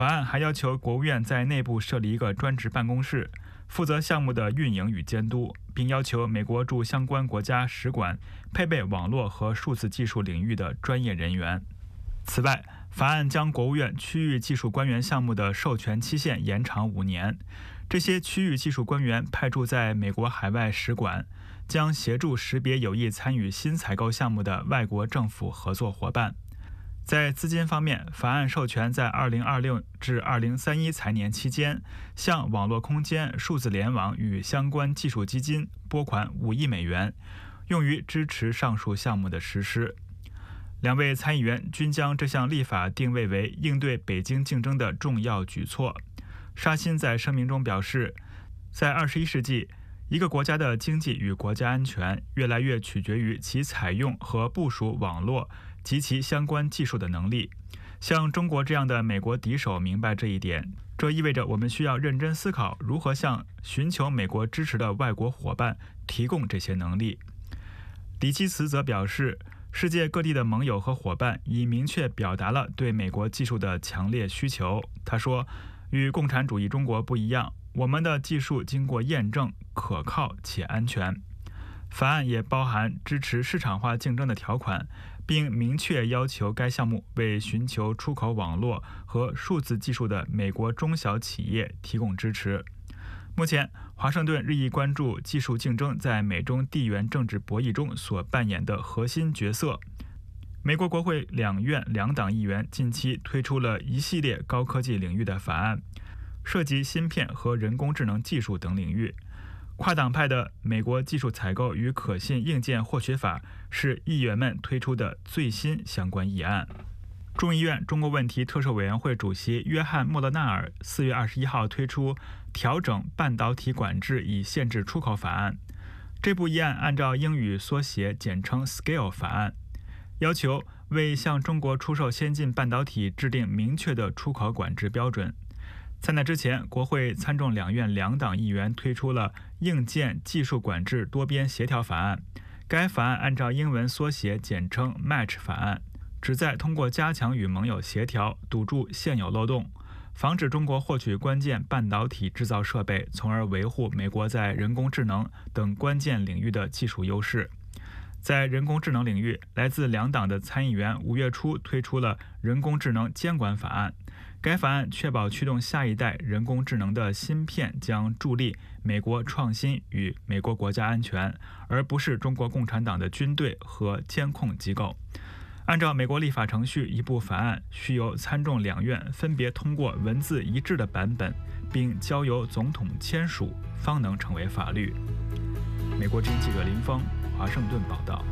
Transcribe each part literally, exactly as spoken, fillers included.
法案还要求国务院在内部设立一个专职办公室，负责项目的运营与监督，并要求美国驻相关国家使馆配备网络和数字技术领域的专业人员。此外，法案将国务院区域技术官员项目的授权期限延长五年。这些区域技术官员派驻在美国海外使馆，将协助识别有意参与新采购项目的外国政府合作伙伴。在资金方面，法案授权在二零二六至二零三一财年期间，向网络空间、数字联网与相关技术基金拨款五亿美元，用于支持上述项目的实施。两位参议员均将这项立法定位为应对北京竞争的重要举措。沙欣在声明中表示，在二十一世纪，一个国家的经济与国家安全越来越取决于其采用和部署网络及其相关技术的能力。像中国这样的美国敌手明白这一点，这意味着我们需要认真思考如何向寻求美国支持的外国伙伴提供这些能力。李基茨则表示，世界各地的盟友和伙伴已明确表达了对美国技术的强烈需求。他说，与共产主义中国不一样，我们的技术经过验证，可靠且安全。法案也包含支持市场化竞争的条款，并明确要求该项目为寻求出口网络和数字技术的美国中小企业提供支持。目前，华盛顿日益关注技术竞争在美中地缘政治博弈中所扮演的核心角色。美国国会两院两党议员近期推出了一系列高科技领域的法案，涉及芯片和人工智能技术等领域。跨党派的美国技术采购与可信硬件获取法是议员们推出的最新相关议案。众议院中国问题特设委员会主席约翰·莫勒纳尔四月二十一号推出调整半导体管制以限制出口法案。这部议案按照英语缩写简称 SCALE 法案，要求为向中国出售先进半导体制定明确的出口管制标准。在那之前，国会参众两院两党议员推出了硬件技术管制多边协调法案。该法案按照英文缩写简称 M A T C H 法案，旨在通过加强与盟友协调，堵住现有漏洞，防止中国获取关键半导体制造设备，从而维护美国在人工智能等关键领域的技术优势。在人工智能领域，来自两党的参议员五月初推出了人工智能监管法案。该法案确保驱动下一代人工智能的芯片将助力美国创新与美国国家安全，而不是中国共产党的军队和监控机构。按照美国立法程序，一部法案需由参众两院分别通过文字一致的版本，并交由总统签署，方能成为法律。美国之音记者林峰，华盛顿报道。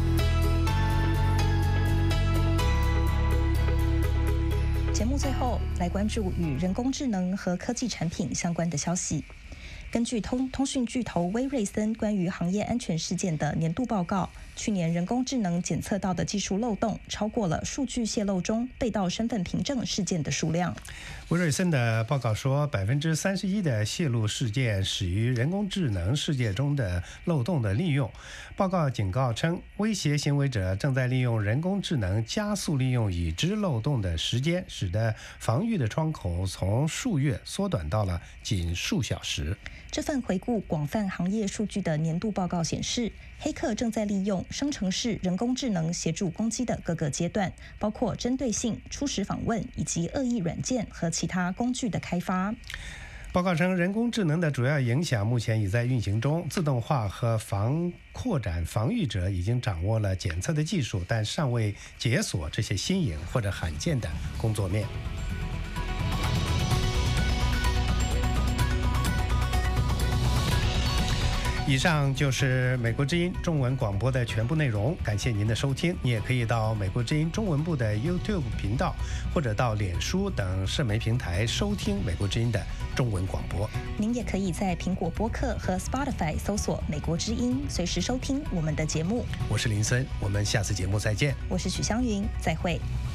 节目最后来关注与人工智能和科技产品相关的消息。根据通通讯巨头威瑞森关于行业安全事件的年度报告，去年人工智能检测到的技术漏洞超过了数据泄露中被盗身份凭证事件的数量。 威瑞森的报告说，百分之三十一的泄露事件始于人工智能世界中的漏洞的利用。报告警告称，威胁行为者正在利用人工智能加速利用已知漏洞的时间，使得防御的窗口从数月缩短到了仅数小时。 这份回顾广泛行业数据的年度报告显示，黑客正在利用生成式人工智能协助攻击的各个阶段，包括针对性、初始访问以及恶意软件和其他工具的开发。 报告称，人工智能的主要影响目前已在运行中，自动化和防扩展防御者已经掌握了检测的技术，但尚未解锁这些新颖或者罕见的工作面。以上就是美国之音中文广播的全部内容，感谢您的收听。你也可以到美国之音中文部的 YouTube 频道，或者到脸书等社媒平台收听美国之音的中文广播。 您也可以在苹果播客和 Spotify 搜索美国之音，随时收听我们的节目。 我是林森，我们下次节目再见。 我是许湘云，再会。